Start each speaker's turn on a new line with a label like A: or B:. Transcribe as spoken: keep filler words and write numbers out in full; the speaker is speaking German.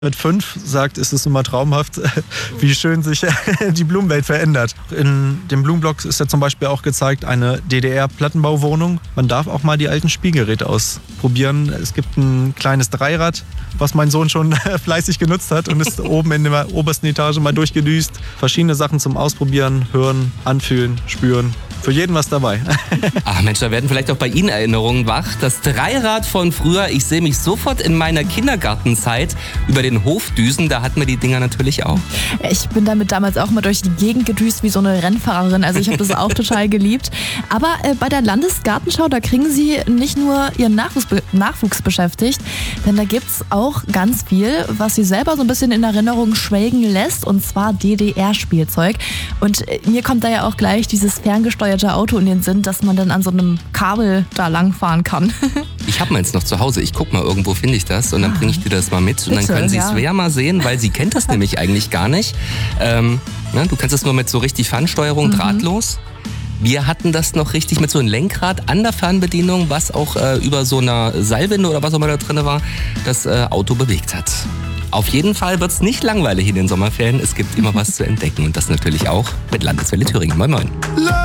A: Mit fünf sagt, ist es immer traumhaft, wie schön sich die Blumenwelt verändert. In dem Blumenblock ist ja zum Beispiel auch gezeigt eine D D R-Plattenbauwohnung. Man darf auch mal die alten Spielgeräte ausprobieren. Es gibt ein kleines Dreirad, was mein Sohn schon fleißig genutzt hat und ist oben in der obersten Etage mal durchgedüst. Verschiedene Sachen zum Ausprobieren, hören, anfühlen, spüren. Für jeden was dabei.
B: Ach Mensch, da werden vielleicht auch bei Ihnen Erinnerungen wach. Das Dreirad von früher, ich sehe mich sofort in meiner Kindergartenzeit über den Hof düsen, da hatten wir die Dinger natürlich auch.
C: Ich bin damit damals auch mal durch die Gegend gedüst wie so eine Rennfahrerin, also ich habe das auch total geliebt. Aber äh, bei der Landesgartenschau, da kriegen Sie nicht nur Ihren Nachwuchs, Nachwuchs beschäftigt, denn da gibt's auch ganz viel, was Sie selber so ein bisschen in Erinnerung schwelgen lässt, und zwar D D R-Spielzeug. Und äh, mir kommt da ja auch gleich dieses ferngesteuerte Auto in den Sinn, dass man dann an so einem Kabel da langfahren kann.
B: Ich habe meins noch zu Hause. Ich guck mal, irgendwo finde ich das und dann bringe ich dir das mal mit. Und dann
C: Bitte,
B: können Sie
C: ja.
B: Svea mal sehen, weil sie kennt das nämlich eigentlich gar nicht. Ähm, na, du kannst es nur mit so richtig Fernsteuerung, mhm. drahtlos. Wir hatten das noch richtig mit so einem Lenkrad an der Fernbedienung, was auch äh, über so einer Seilwinde oder was auch immer da drin war, das äh, Auto bewegt hat. Auf jeden Fall wird es nicht langweilig in den Sommerferien. Es gibt immer was zu entdecken und das natürlich auch mit Landeswelle Thüringen. Moin Moin.